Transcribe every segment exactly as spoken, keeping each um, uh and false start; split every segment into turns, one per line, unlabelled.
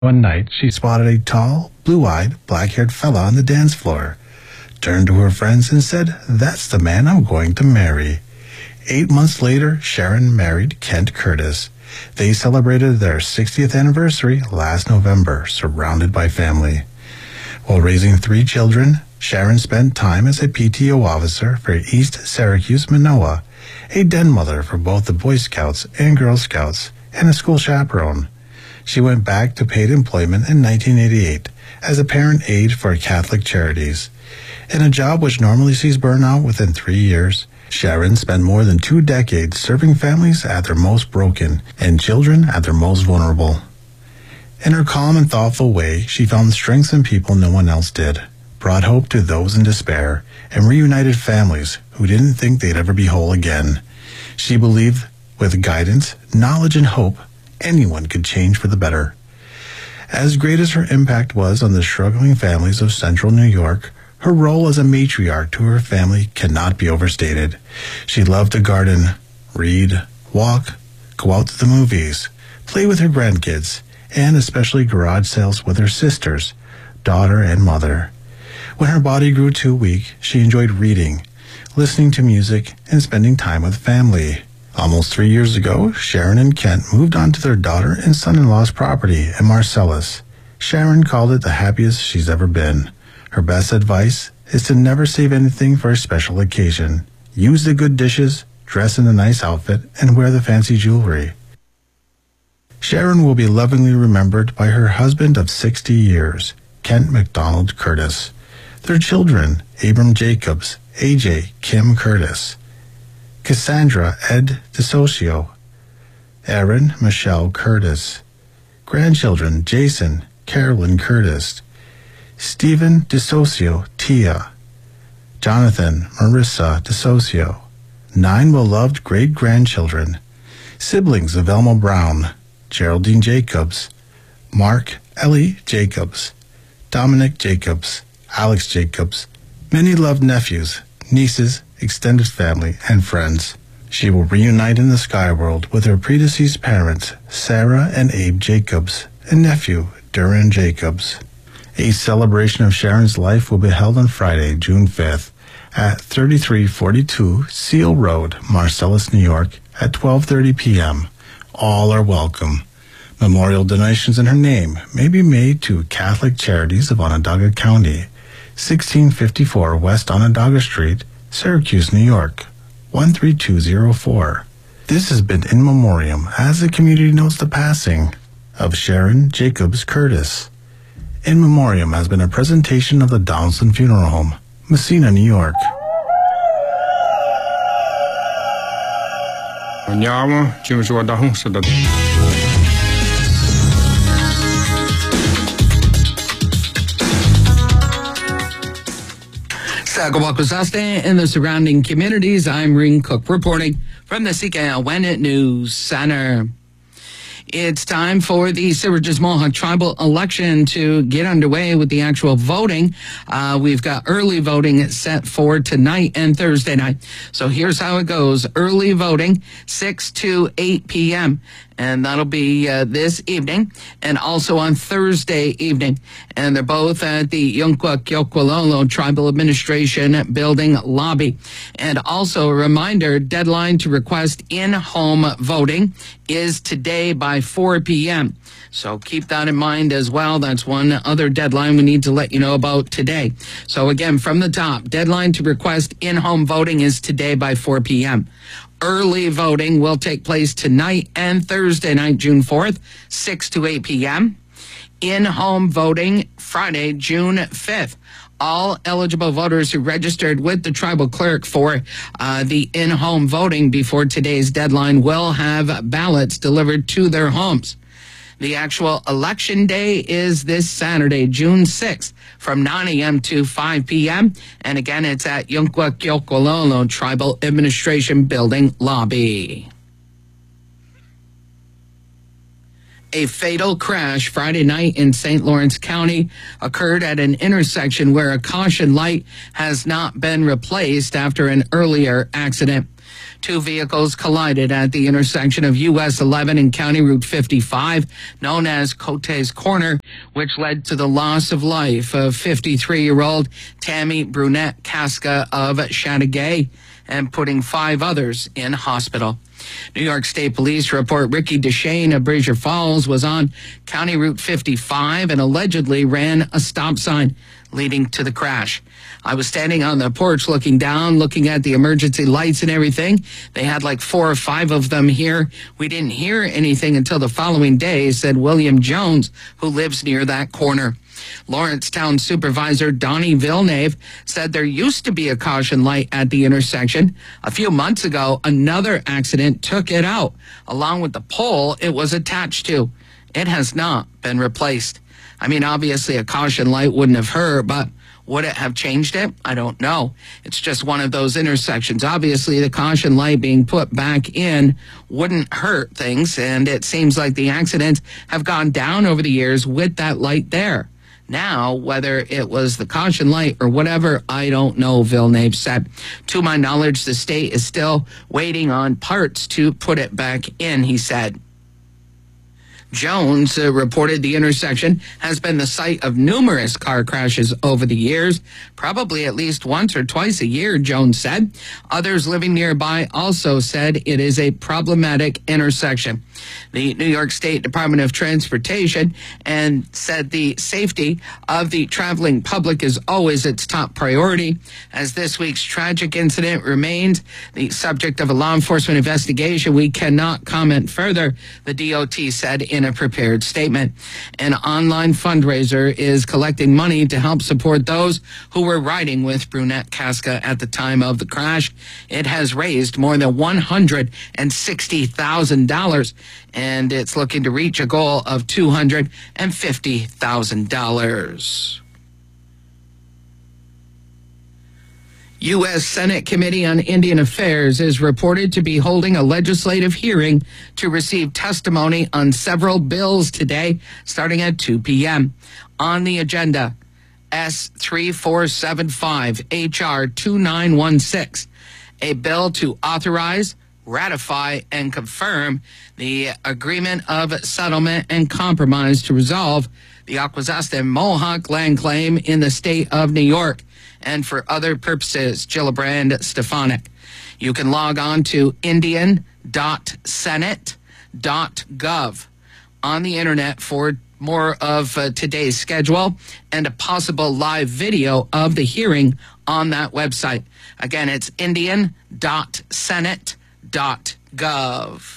One night, she spotted a tall, blue-eyed, black-haired fella on the dance floor, turned to her friends and said, "That's the man I'm going to marry." Eight months later, Sharon married Kent Curtis. They celebrated their sixtieth anniversary last November, surrounded by family. While raising three children, Sharon spent time as a P T O officer for East Syracuse Manoa, a den mother for both the Boy Scouts and Girl Scouts, and a school chaperone. She went back to paid employment in nineteen eighty-eight as a parent aide for Catholic Charities. In a job which normally sees burnout within three years, Sharon spent more than two decades serving families at their most broken and children at their most vulnerable. In her calm and thoughtful way, she found strength in people no one else did, brought hope to those in despair, and reunited families who didn't think they'd ever be whole again. She believed with guidance, knowledge, and hope, anyone could change for the better. As great as her impact was on the struggling families of central New York, her role as a matriarch to her family cannot be overstated. She loved to garden, read, walk, go out to the movies, play with her grandkids, and especially garage sales with her sisters, daughter and mother. When her body grew too weak, she enjoyed reading, listening to music, and spending time with family. Almost three years ago, Sharon and Kent moved on to their daughter and son-in-law's property in Marcellus. Sharon called it the happiest she's ever been. Her best advice is to never save anything for a special occasion. Use the good dishes, dress in a nice outfit, and wear the fancy jewelry. Sharon will be lovingly remembered by her husband of sixty years, Kent McDonald Curtis. Their children, Abram Jacobs, A J Kim Curtis, Cassandra Ed DeSocio, Aaron Michelle Curtis. Grandchildren, Jason Carolyn Curtis, Stephen DeSocio Tia, Jonathan Marissa DeSocio. Nine beloved great-grandchildren, siblings of Elmo Brown, Geraldine Jacobs, Mark Ellie Jacobs, Dominic Jacobs, Alex Jacobs, many loved nephews, nieces, extended family, and friends. She will reunite in the sky world with her predeceased parents, Sarah and Abe Jacobs, and nephew, Duran Jacobs. A celebration of Sharon's life will be held on Friday, June fifth, at thirty-three forty-two Seal Road, Marcellus, New York, at twelve thirty p.m. All are welcome. Memorial donations in her name may be made to Catholic Charities of Onondaga County, sixteen fifty-four West Onondaga Street, Syracuse, New York, one three two zero four. This has been In Memoriam as the community notes the passing of Sharon Jacobs Curtis. In Memoriam has been a presentation of the Donaldson Funeral Home, Messina, New York.
Andiamo, ci sono da un da.
Saskatchewan and the surrounding communities. I'm Ring Cook reporting from the C K L W N News Center. It's time for the Syracuse Mohawk Tribal election to get underway with the actual voting. Uh, we've got early voting set for tonight and Thursday night. So here's how it goes. Early voting, six to eight p.m., and that'll be uh, this evening and also on Thursday evening. And they're both at the Yunqua Kyokwalolo Tribal Administration Building lobby. And also a reminder, deadline to request in-home voting is today by four p.m. So keep that in mind as well. That's one other deadline we need to let you know about today. So again, from the top, deadline to request in-home voting is today by four p.m. Early voting will take place tonight and Thursday night, June fourth, six to eight p.m. In-home voting Friday, June fifth. All eligible voters who registered with the tribal clerk for uh, the in-home voting before today's deadline will have ballots delivered to their homes. The actual election day is this Saturday, June sixth, from nine a.m. to five p.m. And again, it's at Yunqua Kyokwalolo Tribal Administration Building lobby. A fatal crash Friday night in Saint Lawrence County occurred at an intersection where a caution light has not been replaced after an earlier accident. Two vehicles collided at the intersection of U S eleven and County Route fifty-five, known as Cotes Corner, which led to the loss of life of fifty-three-year-old Tammy Brunette Casca of Chateauguay and putting five others in hospital. New York State Police report Ricky Deshane of Brazier Falls was on County Route fifty-five and allegedly ran a stop sign leading to the crash. I was standing on the porch looking down, looking at the emergency lights and everything. They had like four or five of them here. We didn't hear anything until the following day, said William Jones, who lives near that corner. Lawrence Town Supervisor Donnie Villeneuve said there used to be a caution light at the intersection. A few months ago, another accident took it out, along with the pole it was attached to. It has not been replaced. I mean, obviously a caution light wouldn't have hurt, but would it have changed it? I don't know. It's just one of those intersections. Obviously, the caution light being put back in wouldn't hurt things, and it seems like the accidents have gone down over the years with that light there. Now, whether it was the caution light or whatever, I don't know, Villeneuve said. To my knowledge, the state is still waiting on parts to put it back in, he said. Jones uh, reported the intersection has been the site of numerous car crashes over the years, probably at least once or twice a year, Jones said. Others living nearby also said it is a problematic intersection. The New York State Department of Transportation and said the safety of the traveling public is always its top priority. As this week's tragic incident remains the subject of a law enforcement investigation, we cannot comment further, the D O T said in a prepared statement. An online fundraiser is collecting money to help support those who were riding with Brunette Casca at the time of the crash. It has raised more than one hundred sixty thousand dollars, and it's looking to reach a goal of two hundred fifty thousand dollars. U S Senate Committee on Indian Affairs is reported to be holding a legislative hearing to receive testimony on several bills today, starting at two p.m. On the agenda, S three four seven five, H R two nine one six, a bill to authorize, ratify, and confirm the agreement of settlement and compromise to resolve the Akwesasne Mohawk land claim in the state of New York, and for other purposes, Gillibrand Stefanik. You can log on to indian dot senate dot gov on the internet for more of uh, today's schedule and a possible live video of the hearing on that website. Again, it's indian dot senate dot gov.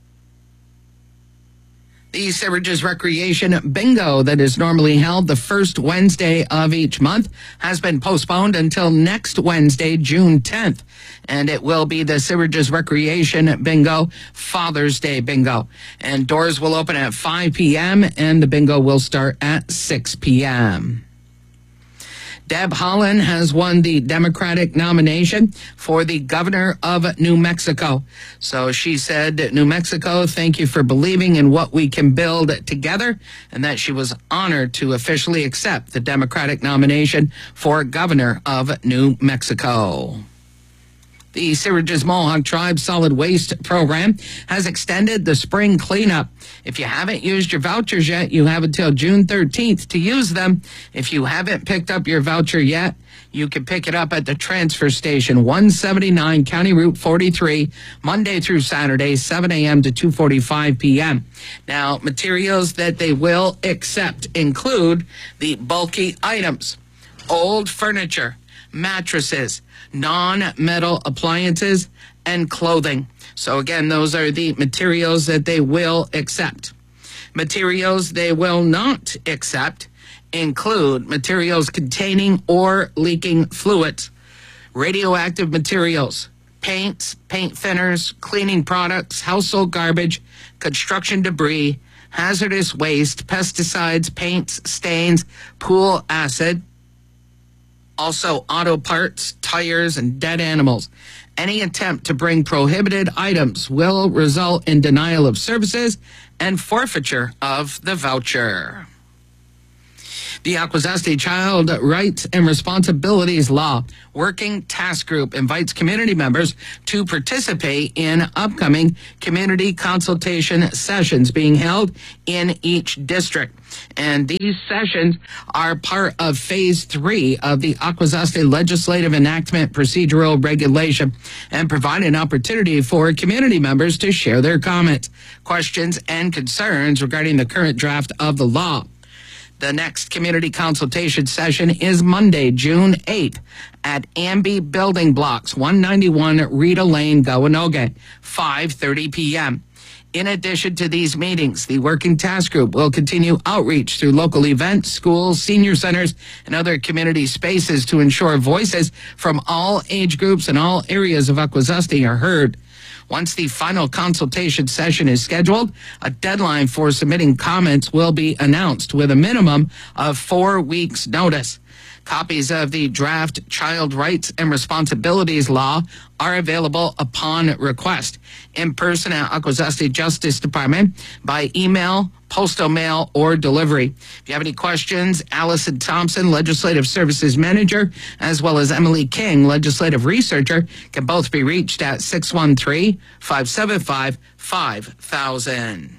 The Syracuse Recreation Bingo that is normally held the first Wednesday of each month has been postponed until next Wednesday, June tenth. And it will be the Syracuse Recreation Bingo Father's Day Bingo. And doors will open at five p.m. and the bingo will start at six p.m. Deb Haaland has won the Democratic nomination for the governor of New Mexico. So she said, New Mexico, thank you for believing in what we can build together, and that she was honored to officially accept the Democratic nomination for governor of New Mexico. The Syracuse Mohawk Tribe Solid Waste Program has extended the spring cleanup. If you haven't used your vouchers yet, you have until June thirteenth to use them. If you haven't picked up your voucher yet, you can pick it up at the transfer station, one seventy-nine County Route forty-three, Monday through Saturday, seven a.m. to two forty-five p.m. Now, materials that they will accept include the bulky items, old furniture, mattresses, non-metal appliances, and clothing. So again, those are the materials that they will accept. Materials they will not accept include materials containing or leaking fluids, radioactive materials, paints, paint thinners, cleaning products, household garbage, construction debris, hazardous waste, pesticides, paints, stains, pool acid, also auto parts, tires, and dead animals. Any attempt to bring prohibited items will result in denial of services and forfeiture of the voucher. The Akwesasne Child Rights and Responsibilities Law Working Task Group invites community members to participate in upcoming community consultation sessions being held in each district. And these sessions are part of phase three of the Akwesasne Legislative Enactment Procedural Regulation and provide an opportunity for community members to share their comments, questions, and concerns regarding the current draft of the law. The next community consultation session is Monday, June eighth at Amby Building Blocks, one ninety-one Rita Lane, Gawanoga, five thirty p.m. In addition to these meetings, the Working Task Group will continue outreach through local events, schools, senior centers, and other community spaces to ensure voices from all age groups and all areas of Akwesasne are heard. Once the final consultation session is scheduled, a deadline for submitting comments will be announced with a minimum of four weeks' notice. Copies of the draft Child Rights and Responsibilities Law are available upon request in person at Akwesasne Justice Department, by email, postal mail, or delivery. If you have any questions, Allison Thompson, Legislative Services Manager, as well as Emily King, Legislative Researcher, can both be reached at six one three, five seven five, five thousand.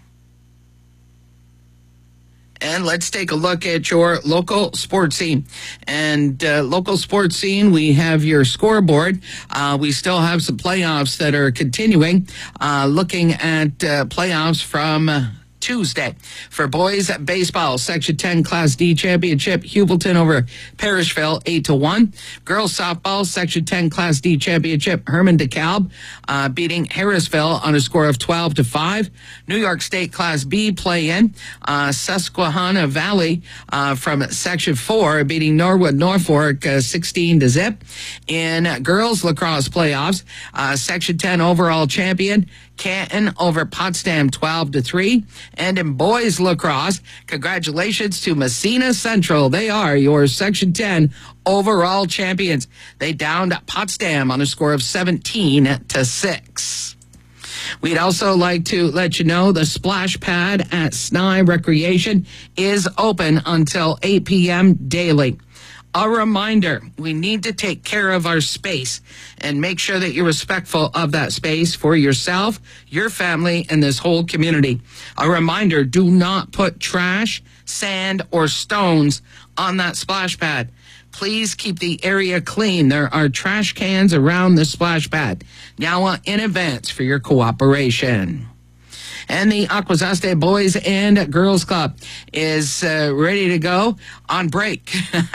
And let's take a look at your local sports scene. And uh, local sports scene, we have your scoreboard. Uh, we still have some playoffs that are continuing. Uh, looking at uh, playoffs from Uh, Tuesday. For boys baseball, Section ten Class D Championship, Hubleton over Parishville, eight to one. Girls softball, Section ten Class D Championship, Herman DeKalb uh, beating Harrisville on a score of twelve to five. New York State Class B play-in, uh, Susquehanna Valley uh, from Section four beating Norwood Norfolk uh, sixteen to zip. In girls lacrosse playoffs, uh, Section ten overall champion, Canton over Potsdam twelve to three. And in boys lacrosse, congratulations to Messina Central. They are your Section ten overall champions. They downed Potsdam on a score of seventeen to six. We'd also like to let you know the splash pad at Snai Recreation is open until eight p.m. daily. A reminder, we need to take care of our space and make sure that you're respectful of that space for yourself, your family, and this whole community. A reminder, do not put trash, sand, or stones on that splash pad. Please keep the area clean. There are trash cans around the splash pad. Now, uh, in advance for your cooperation. And the Akwesasne Boys and Girls Club is uh, ready to go on break.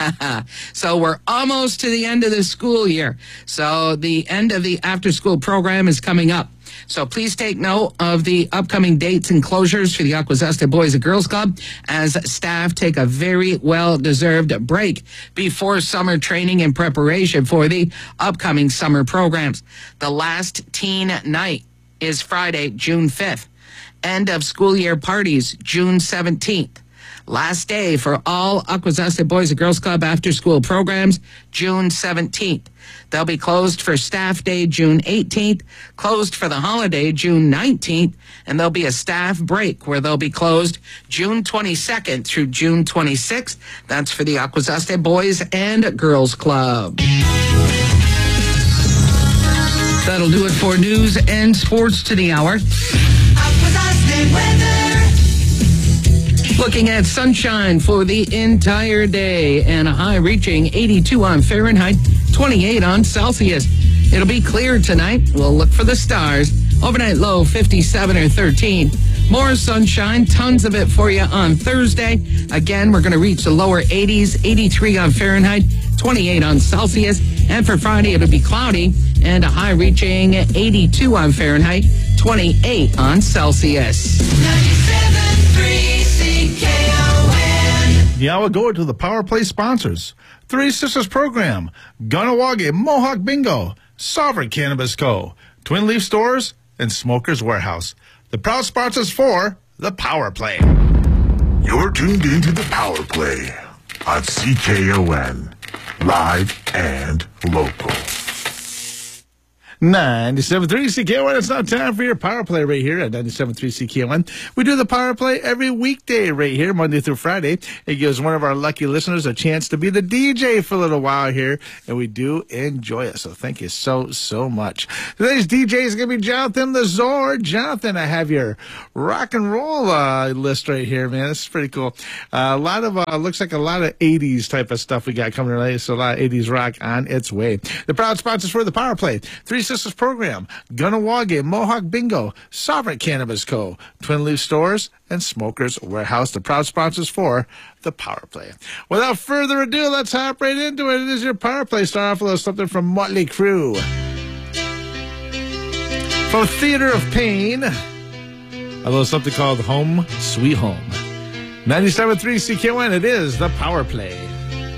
So we're almost to the end of the school year. So the end of the after-school program is coming up. So please take note of the upcoming dates and closures for the Akwesasne Boys and Girls Club as staff take a very well-deserved break before summer training in preparation for the upcoming summer programs. The last teen night is Friday, June fifth. End of school year parties, June seventeenth. Last day for all Akwesasne Boys and Girls Club after school programs, June seventeenth. They'll be closed for staff day, June eighteenth, closed for the holiday, June nineteenth, and there'll be a staff break where they'll be closed June twenty-second through June twenty-sixth. That's for the Akwesasne Boys and Girls Club. That'll do it for news and sports to the hour. Looking at sunshine for the entire day and a high reaching eighty-two on Fahrenheit, twenty-eight on Celsius. It'll be clear tonight. We'll look for the stars. Overnight low fifty-seven or thirteen. More sunshine, tons of it for you on Thursday. Again, we're going to reach the lower eighties, eighty-three on Fahrenheit, twenty-eight on Celsius. And for Friday, it'll be cloudy and a high reaching eighty-two on Fahrenheit, twenty-eight on Celsius.
ninety-seven point three C K O N.
Now we'll go to the Power Play sponsors. Three Sisters Program, Ganawage Mohawk Bingo, Sovereign Cannabis Co., Twin Leaf Stores, and Smokers Warehouse. The proud sponsors for the Power Play.
You're tuned into the Power Play on C K O N, live and local.
ninety-seven point three C K O N. It's now time for your power play right here at ninety-seven point three C K O N. We do the power play every weekday right here, Monday through Friday. It gives one of our lucky listeners a chance to be the D J for a little while here, and we do enjoy it. So thank you so, so much. Today's D J is going to be Jonathan Lazor. Jonathan, I have your rock and roll uh, list right here, man. This is pretty cool. Uh, a lot of, uh, looks like a lot of eighties type of stuff we got coming today, so a lot of eighties rock on its way. The proud sponsors for the power play: Three Sisters Program, Gunnawage, Mohawk Bingo, Sovereign Cannabis Co., Twin Leaf Stores, and Smokers Warehouse, the proud sponsors for the power play. Without further ado, let's hop right into it. It is your power play. Start off with a little something from Motley Crue. From Theater of Pain, a little something called Home Sweet Home. ninety-seven point three C K O N, it is the power play.